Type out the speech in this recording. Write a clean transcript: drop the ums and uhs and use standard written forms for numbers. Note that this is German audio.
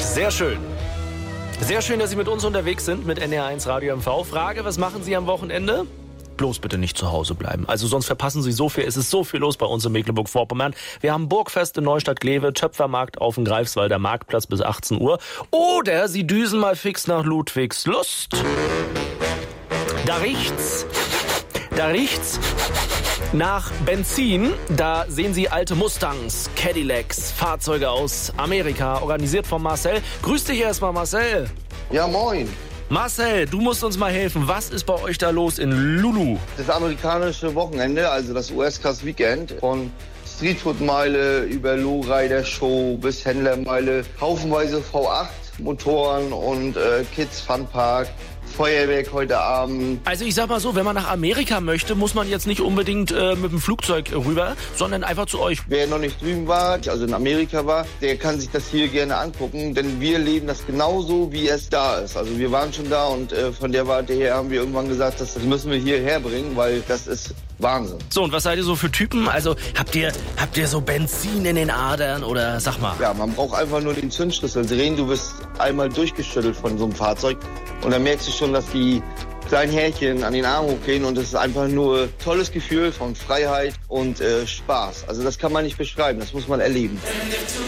Sehr schön. Sehr schön, dass Sie mit uns unterwegs sind, mit NR1 Radio MV. Frage, was machen Sie am Wochenende? Bloß bitte nicht zu Hause bleiben. Also sonst verpassen Sie so viel. Es ist so viel los bei uns in Mecklenburg-Vorpommern. Wir haben Burgfest in Neustadt-Glewe, Töpfermarkt auf dem Greifswalder Marktplatz bis 18 Uhr. Oder Sie düsen mal fix nach Ludwigslust. Da riecht's nach Benzin. Da sehen Sie alte Mustangs, Cadillacs, Fahrzeuge aus Amerika, organisiert von Marcel. Grüß dich erstmal, Marcel. Ja, moin. Marcel, du musst uns mal helfen. Was ist bei euch da los in Lulu? Das amerikanische Wochenende, also das US-Cars Weekend, von Streetfood-Meile über Lowrider-Show bis Händlermeile, haufenweise V8-Motoren und Kids Funpark. Feuerwerk heute Abend. Also ich sag mal so, wenn man nach Amerika möchte, muss man jetzt nicht unbedingt mit dem Flugzeug rüber, sondern einfach zu euch. Wer noch nicht drüben war, also in Amerika war, der kann sich das hier gerne angucken, denn wir leben das genauso, wie es da ist. Also wir waren schon da und von der Warte her haben wir irgendwann gesagt, das müssen wir hierher bringen, weil das ist Wahnsinn. So, und was seid ihr so für Typen? Also habt ihr so Benzin in den Adern oder sag mal? Ja, man braucht einfach nur den Zündschlüssel drehen. Du wirst einmal durchgeschüttelt von so einem Fahrzeug und dann merkst du schon, dass die kleinen Härchen an den Arm hochgehen und es ist einfach nur ein tolles Gefühl von Freiheit und Spaß. Also das kann man nicht beschreiben, das muss man erleben.